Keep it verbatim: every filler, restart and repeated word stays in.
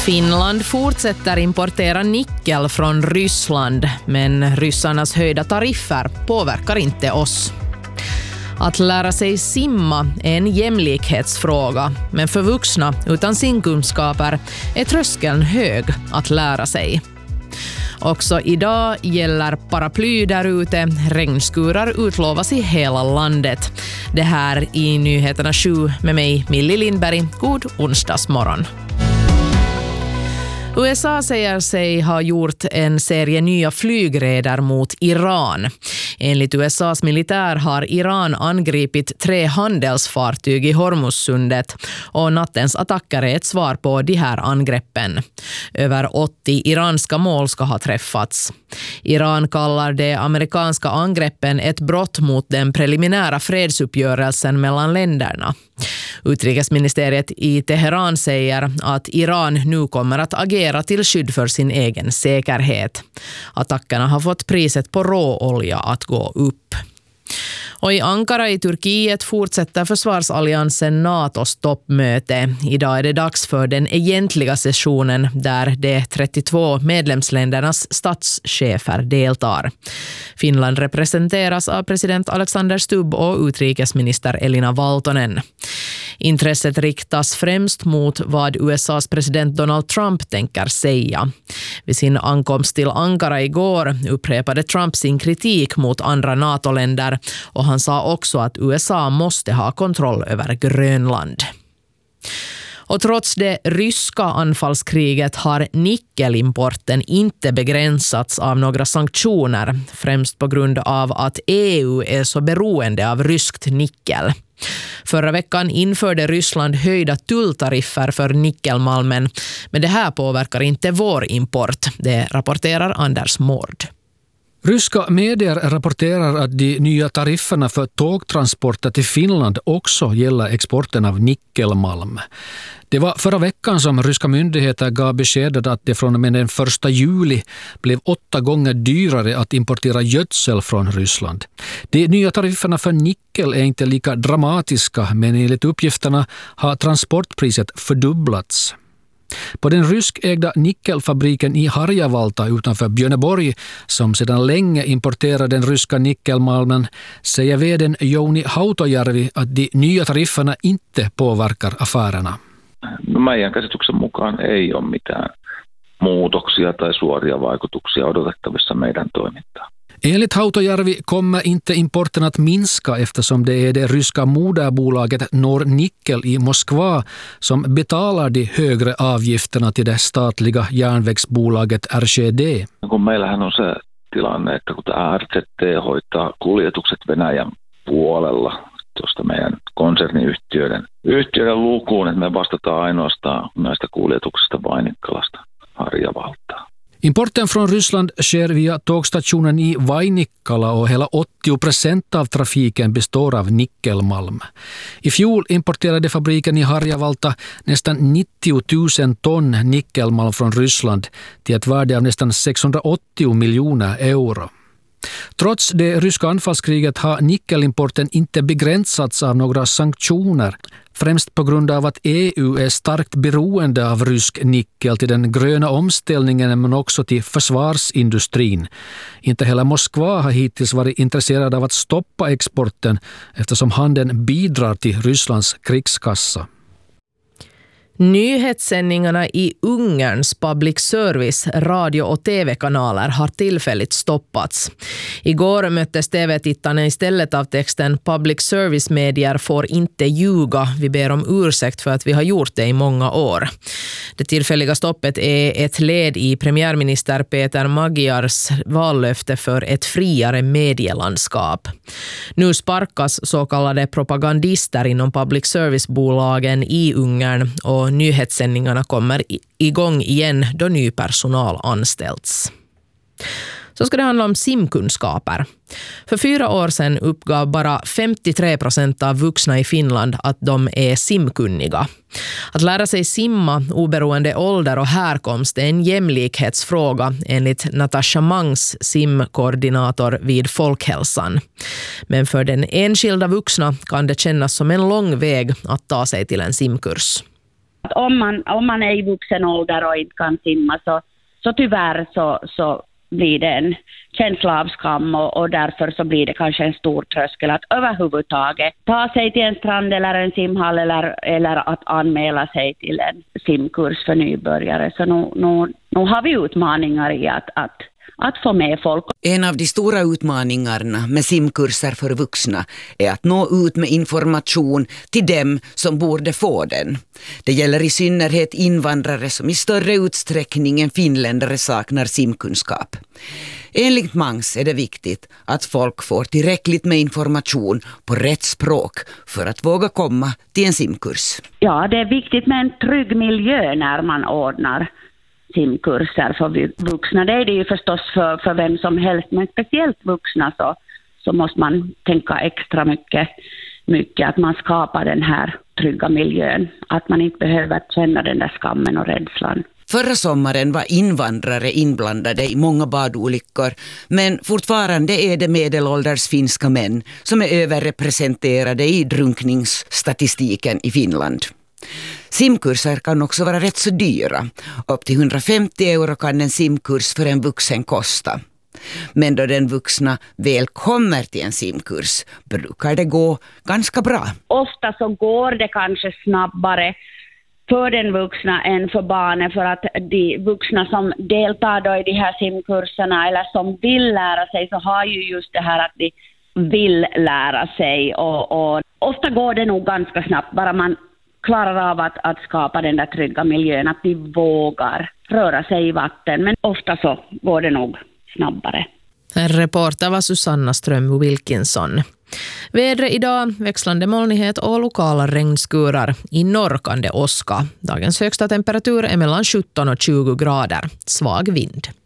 Finland fortsätter importera nickel från Ryssland, men ryssarnas höjda tariffer påverkar inte oss. Att lära sig simma är en jämlikhetsfråga, men för vuxna utan simkunskaper är tröskeln hög att lära sig. Också idag gäller paraply där ute. Regnskurar utlovas i hela landet. Det här i Nyheterna sju med mig, Millie Lindberg. God onsdagsmorgon. U S A säger sig ha gjort en serie nya flygräder mot Iran. Enligt U S A:s militär har Iran angripit tre handelsfartyg i Hormuzsundet och nattens attacker är ett svar på de här angreppen. Över åttio iranska mål ska ha träffats. Iran kallar de amerikanska angreppen ett brott mot den preliminära fredsuppgörelsen mellan länderna. Utrikesministeriet i Teheran säger att Iran nu kommer att agera till skydd för sin egen säkerhet. Attackerna har fått priset på råolja att gå upp. Och i Ankara i Turkiet fortsätter försvarsalliansen NATOs toppmöte. Idag är det dags för den egentliga sessionen där de trettiotvå medlemsländernas statschefer deltar. Finland representeras av president Alexander Stubb och utrikesminister Elina Valtonen. Intresset riktas främst mot vad U S A:s president Donald Trump tänker säga. Vid sin ankomst till Ankara igår upprepade Trump sin kritik mot andra NATO-länder och han sa också att U S A måste ha kontroll över Grönland. Och trots det ryska anfallskriget har nickelimporten inte begränsats av några sanktioner, främst på grund av att E U är så beroende av ryskt nickel. Förra veckan införde Ryssland höjda tulltariffer för nickelmalmen, men det här påverkar inte vår import, det rapporterar Anders Mård. Ryska medier rapporterar att de nya tarifferna för tågtransporter till Finland också gäller exporten av nickelmalm. Det var förra veckan som ryska myndigheter gav beskedet att det från och med den första juli blev åtta gånger dyrare att importera gödsel från Ryssland. De nya tarifferna för nickel är inte lika dramatiska, men enligt uppgifterna har transportpriset fördubblats. På den ryskägda nickelfabriken i Harjavalta utanför Björneborg, som sedan länge importerar den ryska nickelmalmen, säger vd:n Jouni Hautojärvi att de nya tarifferna inte påverkar affärerna. Meidän käsityksen mukaan ei ole mitään muutoksia tai suoria vaikutuksia odotettavissa meidän toimintaan. Enligt Hautojärvi kommer inte importen att minska eftersom det är det ryska moderbolaget Nornickel i Moskva som betalar de högre avgifterna till det statliga järnvägsbolaget R C D. Kun meillähän on se tilanne, että kun tämä R Z T hoitaa kuljetukset Venäjän puolella tuosta meidän konserniyhtiöiden yhtiöiden lukuun, että me vastataan ainoastaan näistä kuljetuksista Vainikkalasta Harjavaltaan. Importen från Ryssland sker via tågstationen i Vainikkala och hela åttio procent av trafiken består av nickelmalm. I fjol importerade fabriken i Harjavalta nästan nittio tusen ton nickelmalm från Ryssland till ett värde av nästan sexhundraåttio miljoner euro. Trots det ryska anfallskriget har nickelimporten inte begränsats av några sanktioner, främst på grund av att E U är starkt beroende av rysk nickel till den gröna omställningen men också till försvarsindustrin. Inte heller Moskva har hittills varit intresserad av att stoppa exporten eftersom handeln bidrar till Rysslands krigskassa. Nyhetssändningarna i Ungerns public service radio- och tv-kanaler har tillfälligt stoppats. Igår möttes tv-tittarna istället av texten "Public service-medier får inte ljuga. Vi ber om ursäkt för att vi har gjort det i många år." Det tillfälliga stoppet är ett led i premiärminister Peter Magyars vallöfte för ett friare medielandskap. Nu sparkas så kallade propagandister inom public service-bolagen i Ungern och nyhetssändningarna kommer igång igen då ny personal anställts. Så ska det handla om simkunskaper. För fyra år sedan uppgav bara femtiotre procent av vuxna i Finland att de är simkunniga. Att lära sig simma oberoende ålder och härkomst är en jämlikhetsfråga enligt Natasha Mangs, simkoordinator vid Folkhälsan. Men för den enskilda vuxna kan det kännas som en lång väg att ta sig till en simkurs. Om man, om man är i vuxen ålder och inte kan simma så, så tyvärr så, så blir det en känsla av skam och, och därför så blir det kanske en stor tröskel att överhuvudtaget ta sig till en strand eller en simhall eller, eller att anmäla sig till en simkurs för nybörjare. Så nu, nu, nu har vi utmaningar i att, att, att få med folk. En av de stora utmaningarna med simkurser för vuxna är att nå ut med information till dem som borde få den. Det gäller i synnerhet invandrare som i större utsträckning än finländare saknar simkunskap. Enligt Mangs är det viktigt att folk får tillräckligt med information på rätt språk för att våga komma till en simkurs. Ja, det är viktigt med en trygg miljö när man ordnar simkurser för vuxna. Det är det ju förstås för, för vem som helst, men speciellt vuxna så, så måste man tänka extra mycket, mycket att man skapar den här trygga miljön. Att man inte behöver känna den där skammen och rädslan. Förra sommaren var invandrare inblandade i många badolyckor, men fortfarande är det medelålders finska män som är överrepresenterade i drunkningsstatistiken i Finland. Simkurser kan också vara rätt så dyra. Upp till hundrafemtio euro kan en simkurs för en vuxen kosta. Men då den vuxna väl kommer till en simkurs brukar det gå ganska bra. Ofta så går det kanske snabbare för den vuxna än för barnen, för att de vuxna som deltar då i de här simkurserna eller som vill lära sig så har ju just det här att de vill lära sig och, och ofta går det nog ganska snabbt bara man klarar av att, att skapa den där trygga miljön, att de vågar röra sig i vatten, men ofta så går det nog snabbare. En reporter var Susanna Strömbo Wilkinson. Vädret idag, växlande molnighet och lokala regnskurar. I norr kan det åska. Dagens högsta temperatur är mellan sjutton och tjugo grader. Svag vind.